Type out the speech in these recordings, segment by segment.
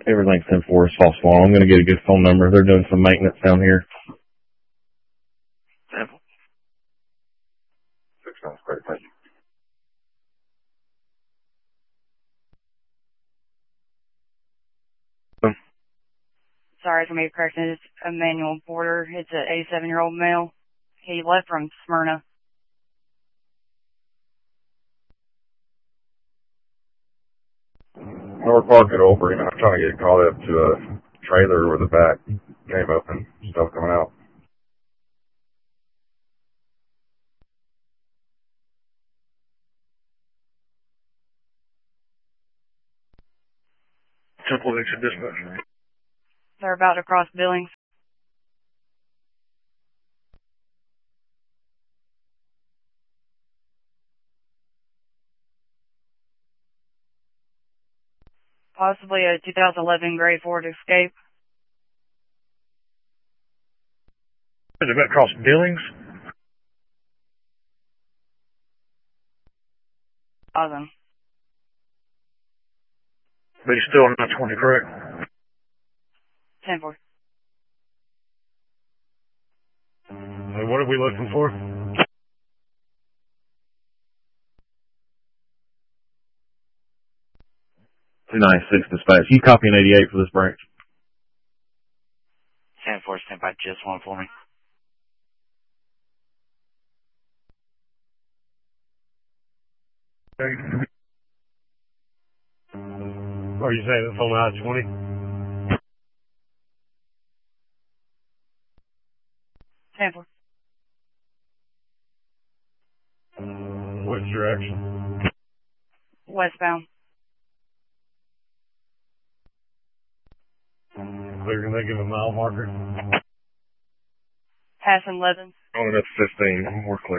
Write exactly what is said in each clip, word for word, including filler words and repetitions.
Everything's ten four is false alarm. I'm going to get a good phone number. They're doing some maintenance down here. Sample. Six sounds great. Thank you. Sorry for me correcting. It's Emmanuel Porter. It's an eighty-seven-year-old male. He left from Smyrna. North Park at Old Green. I'm trying to get caught up to a trailer with the back came open. Stuff coming out. Temple exit dispatch. They're about to cross Billings. Possibly a two thousand eleven gray Ford Escape. Is it about to cross Billings? Awesome. But he's still on nine twenty, correct? ten four. Uh, what are we looking for? two ninety-six dispatch. You copy an eighty-eight for this branch? ten four, stand by just one for me. Are you saying it's on I twenty? ten four. Which direction? Westbound. Clear, can they give a mile marker? Passing Levens. Oh, that's fifteen. More clear.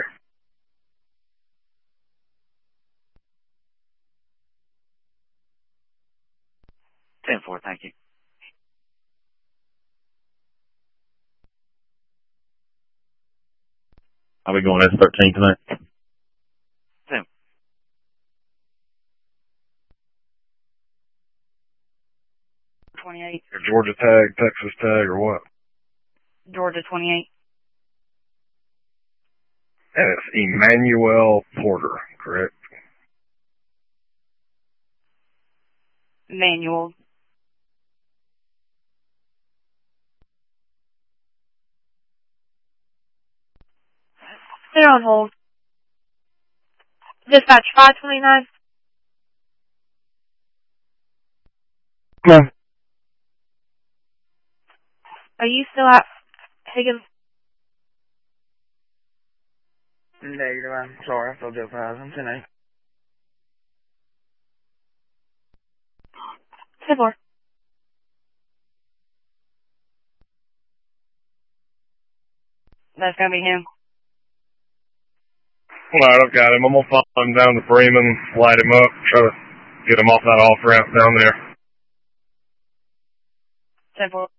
ten four, thank you. I'll be going S thirteen tonight. ten. twenty-eight. Georgia tag, Texas tag, or what? Georgia twenty-eight. And it's Emmanuel Porter, correct? Manual. Stay on hold. Dispatch five twenty-nine. No. Are you still at Higgins? Negative, I'm sorry, I told you I was ten eight. ten four. That's gonna be him. Alright, I've got him. I'm gonna follow him down to Freeman, light him up, try to get him off that off ramp down there. ten four.